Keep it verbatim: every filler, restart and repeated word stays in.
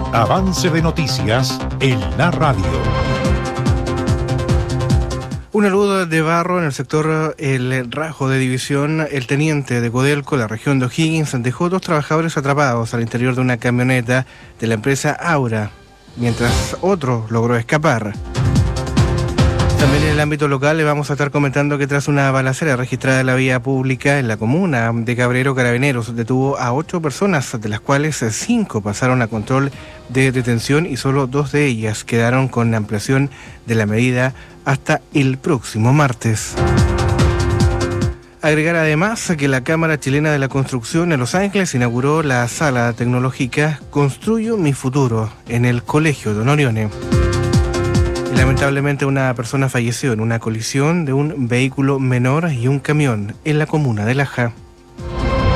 Avance de noticias en la radio. Una luz de barro en el sector El Rajo de División. El teniente de Codelco, la región de O'Higgins, dejó dos trabajadores atrapados al interior de una camioneta de la empresa Aura, mientras otro logró escapar. También en el ámbito local le vamos a estar comentando que tras una balacera registrada en la vía pública en la comuna de Cabrero, Carabineros detuvo a ocho personas, de las cuales cinco pasaron a control de detención y solo dos de ellas quedaron con ampliación de la medida hasta el próximo martes. Agregar además que la Cámara Chilena de la Construcción en Los Ángeles inauguró la sala tecnológica Construyo mi Futuro en el Colegio Don Orione. Lamentablemente una persona falleció en una colisión de un vehículo menor y un camión en la comuna de Laja.